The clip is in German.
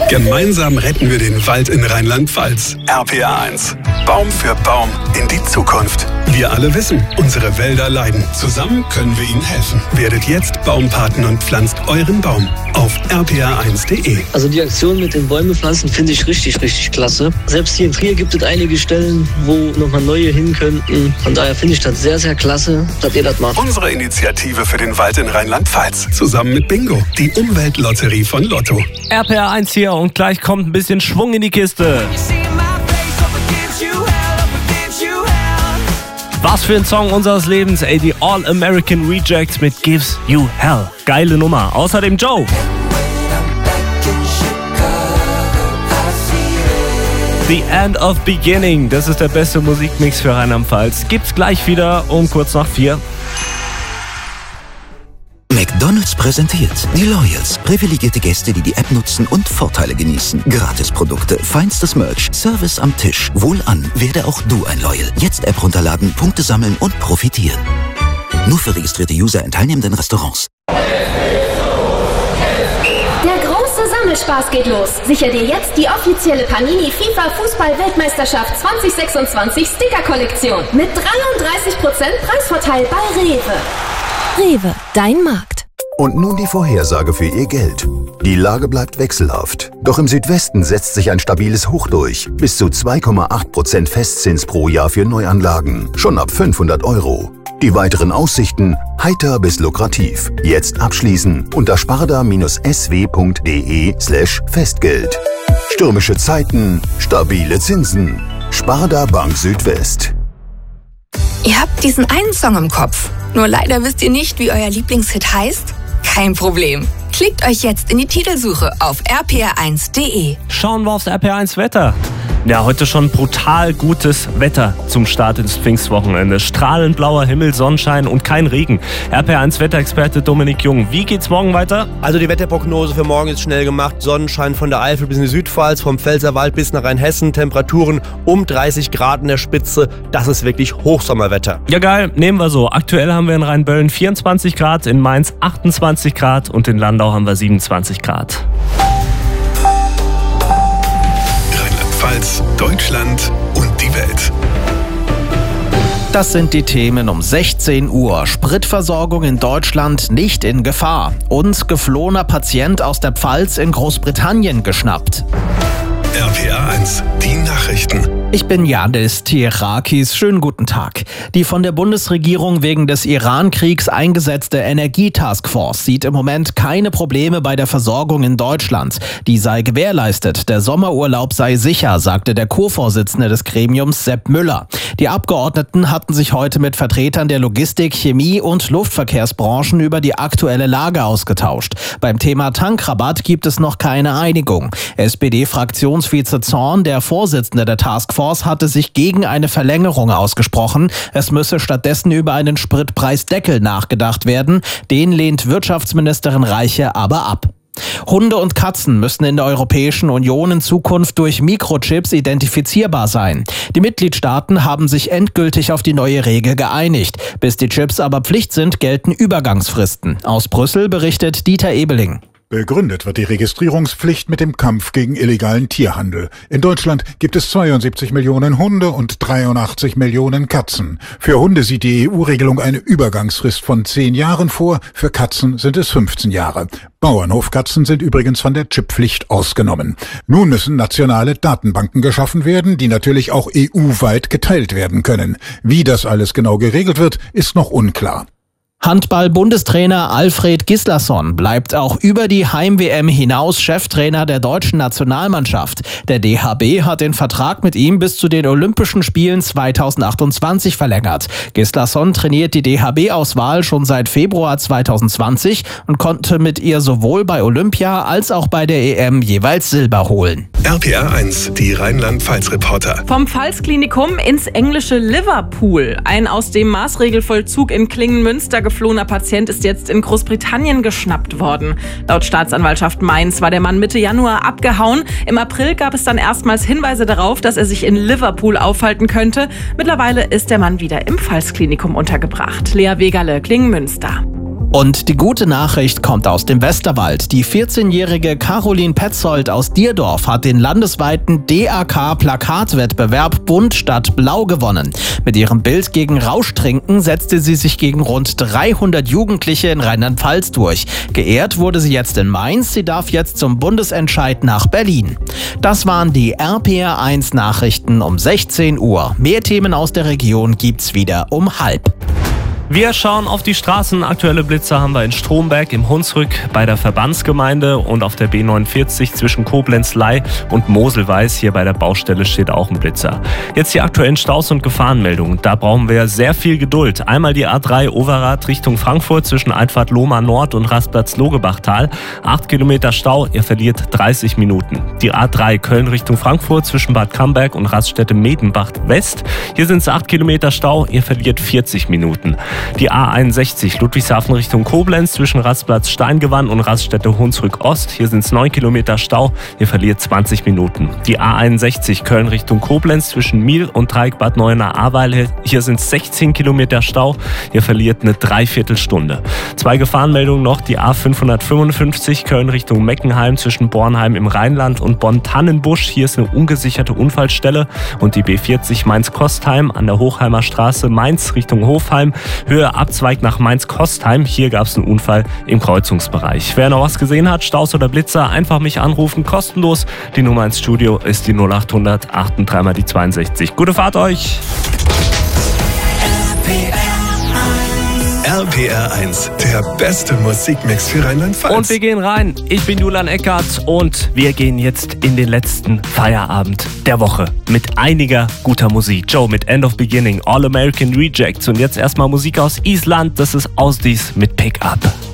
Gemeinsam retten wir den Wald in Rheinland-Pfalz. RPA1. Baum für Baum in die Zukunft. Wir alle wissen, unsere Wälder leiden. Zusammen können wir ihnen helfen. Werdet jetzt Baumpaten und pflanzt euren Baum auf rpa1.de. Also die Aktion mit den Bäume pflanzen finde ich richtig klasse. Selbst hier in Trier gibt es einige Stellen, wo nochmal neue hin könnten. Von daher finde ich das sehr klasse, dass ihr das macht. Unsere Initiative für den Wald in Rheinland-Pfalz. Zusammen mit Bingo, die Umweltlotterie von Lotto. RPA1 hier und gleich kommt ein bisschen Schwung in die Kiste. Was für ein Song unseres Lebens, ey, die All-American Rejects mit Gives You Hell. Geile Nummer. Außerdem Joe. The End of Beginning, das ist der beste Musikmix für Rheinland-Pfalz. Gibt's gleich wieder um kurz nach 4. McDonald's präsentiert die Loyals. Privilegierte Gäste, die die App nutzen und Vorteile genießen. Gratisprodukte, feinstes Merch, Service am Tisch. Wohlan, werde auch du ein Loyal. Jetzt App runterladen, Punkte sammeln und profitieren. Nur für registrierte User in teilnehmenden Restaurants. Der große Sammelspaß geht los. Sichere dir jetzt die offizielle Panini FIFA Fußball-Weltmeisterschaft 2026 Sticker-Kollektion mit 33% Preisvorteil bei Rewe. Rewe, dein Markt. Und nun die Vorhersage für Ihr Geld. Die Lage bleibt wechselhaft. Doch im Südwesten setzt sich ein stabiles Hoch durch. Bis zu 2,8% Festzins pro Jahr für Neuanlagen. Schon ab 500 €. Die weiteren Aussichten heiter bis lukrativ. Jetzt abschließen unter sparda-sw.de/Festgeld. Stürmische Zeiten, stabile Zinsen. Sparda Bank Südwest. Ihr habt diesen einen Song im Kopf. Nur leider wisst ihr nicht, wie euer Lieblingshit heißt? Kein Problem. Klickt euch jetzt in die Titelsuche auf rpa1.de. Schauen wir aufs RPA1 Wetter. Ja, heute schon brutal gutes Wetter zum Start ins Pfingstwochenende. Strahlend blauer Himmel, Sonnenschein und kein Regen. RPA1 Wetterexperte Dominik Jung. Wie geht's morgen weiter? Also die Wetterprognose für morgen ist schnell gemacht. Sonnenschein von der Eifel bis in die Südpfalz, vom Pfälzerwald bis nach Rheinhessen. Temperaturen um 30 Grad in der Spitze. Das ist wirklich Hochsommerwetter. Ja geil, nehmen wir so. Aktuell haben wir in Rheinböllen 24 Grad, in Mainz 28 Grad und in Landau haben wir 27 Grad. Rheinland-Pfalz, Deutschland und die Welt. Das sind die Themen um 16 Uhr. Spritversorgung in Deutschland nicht in Gefahr. Und geflohener Patient aus der Pfalz in Großbritannien geschnappt. RPA1, die Nachrichten. Ich bin Yadis Tirakis. Schönen guten Tag. Die von der Bundesregierung wegen des Iran-Kriegs eingesetzte Energietaskforce sieht im Moment keine Probleme bei der Versorgung in Deutschland. Die sei gewährleistet. Der Sommerurlaub sei sicher, sagte der Co-Vorsitzende des Gremiums Sepp Müller. Die Abgeordneten hatten sich heute mit Vertretern der Logistik, Chemie und Luftverkehrsbranchen über die aktuelle Lage ausgetauscht. Beim Thema Tankrabatt gibt es noch keine Einigung. SPD-Fraktionsvize Zorn, der Vorsitzende der Taskforce, hatte sich gegen eine Verlängerung ausgesprochen. Es müsse stattdessen über einen Spritpreisdeckel nachgedacht werden. Den lehnt Wirtschaftsministerin Reiche aber ab. Hunde und Katzen müssen in der Europäischen Union in Zukunft durch Mikrochips identifizierbar sein. Die Mitgliedstaaten haben sich endgültig auf die neue Regel geeinigt. Bis die Chips aber Pflicht sind, gelten Übergangsfristen. Aus Brüssel berichtet Dieter Ebeling. Begründet wird die Registrierungspflicht mit dem Kampf gegen illegalen Tierhandel. In Deutschland gibt es 72 Millionen Hunde und 83 Millionen Katzen. Für Hunde sieht die EU-Regelung eine Übergangsfrist von 10 Jahren vor, für Katzen sind es 15 Jahre. Bauernhofkatzen sind übrigens von der Chipppflicht ausgenommen. Nun müssen nationale Datenbanken geschaffen werden, die natürlich auch EU-weit geteilt werden können. Wie das alles genau geregelt wird, ist noch unklar. Handball-Bundestrainer Alfred Gislason bleibt auch über die Heim-WM hinaus Cheftrainer der deutschen Nationalmannschaft. Der DHB hat den Vertrag mit ihm bis zu den Olympischen Spielen 2028 verlängert. Gislason trainiert die DHB-Auswahl schon seit Februar 2020 und konnte mit ihr sowohl bei Olympia als auch bei der EM jeweils Silber holen. RPA1, die Rheinland-Pfalz-Reporter. Vom Pfalzklinikum ins englische Liverpool. Ein aus dem Maßregelvollzug in Klingen-Münster geflohener Patient ist jetzt in Großbritannien geschnappt worden. Laut Staatsanwaltschaft Mainz war der Mann Mitte Januar abgehauen. Im April gab es dann erstmals Hinweise darauf, dass er sich in Liverpool aufhalten könnte. Mittlerweile ist der Mann wieder im Pfalzklinikum untergebracht. Lea Wegerle, Klingen-Münster. Und die gute Nachricht kommt aus dem Westerwald. Die 14-jährige Caroline Petzold aus Dierdorf hat den landesweiten DAK-Plakatwettbewerb Bunt statt Blau gewonnen. Mit ihrem Bild gegen Rauschtrinken setzte sie sich gegen rund 300 Jugendliche in Rheinland-Pfalz durch. Geehrt wurde sie jetzt in Mainz. Sie darf jetzt zum Bundesentscheid nach Berlin. Das waren die RPR1 Nachrichten um 16 Uhr. Mehr Themen aus der Region gibt's wieder um 12:30. Wir schauen auf die Straßen. Aktuelle Blitzer haben wir in Stromberg, im Hunsrück, bei der Verbandsgemeinde und auf der B49 zwischen Koblenz-Ley und Moselweiß. Hier bei der Baustelle steht auch ein Blitzer. Jetzt die aktuellen Staus und Gefahrenmeldungen. Da brauchen wir sehr viel Geduld. Einmal die A3 Overath Richtung Frankfurt zwischen Einfahrt Lohmar Nord und Rastplatz Logebachtal. 8 Kilometer Stau, ihr verliert 30 Minuten. Die A3 Köln Richtung Frankfurt zwischen Bad Camberg und Raststätte Medenbach West. Hier sind es 8 Kilometer Stau, ihr verliert 40 Minuten. Die A61 Ludwigshafen Richtung Koblenz zwischen Rastplatz Steingewann und Raststätte Hunsrück Ost. Hier sind es 9 Kilometer Stau, ihr verliert 20 Minuten. Die A61 Köln Richtung Koblenz zwischen Miel und Dreieck Bad Neuenahr-Ahrweiler. Hier sind es 16 Kilometer Stau, ihr verliert eine Dreiviertelstunde. 2 Gefahrenmeldungen noch. Die A555 Köln Richtung Meckenheim zwischen Bornheim im Rheinland und Bonn-Tannenbusch. Hier ist eine ungesicherte Unfallstelle. Und die B40 Mainz-Kostheim an der Hochheimer Straße Mainz Richtung Hofheim. Höhe Abzweig nach Mainz-Kostheim. Hier gab es einen Unfall im Kreuzungsbereich. Wer noch was gesehen hat, Staus oder Blitzer, einfach mich anrufen, kostenlos. Die Nummer ins Studio ist die 0800 83 die 62. Gute Fahrt euch! RPR1, der beste Musikmix für Rheinland-Pfalz. Und wir gehen rein. Ich bin Julian Eckert und wir gehen jetzt in den letzten Feierabend der Woche mit einiger guter Musik. Joe mit End of Beginning, All American Rejects und jetzt erstmal Musik aus Island. Das ist Ausdies mit Pick Up.